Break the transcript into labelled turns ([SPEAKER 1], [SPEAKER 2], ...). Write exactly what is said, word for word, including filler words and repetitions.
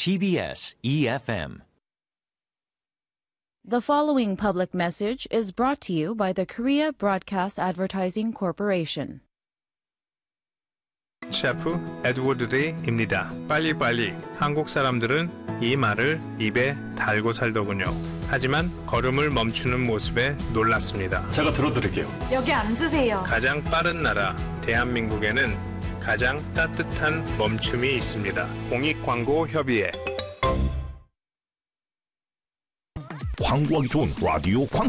[SPEAKER 1] 티비에스 이에프엠.
[SPEAKER 2] The following public message is brought to you by the Korea Broadcast Advertising Corporation.
[SPEAKER 3] 셰프 에드워드 데이입니다. 빨리빨리. 한국 사람들은 이 말을 입에 달고 살더군요. 하지만 걸음을 멈추는 모습에 놀랐습니다.
[SPEAKER 4] 제가 들어드릴게요.
[SPEAKER 5] 여기 앉으세요.
[SPEAKER 3] 가장 빠른 나라 대한민국에는 가장 따뜻한 멈춤이 있습니다. 공익광고협의회.
[SPEAKER 6] 광고하기 좋은 라디오 광고.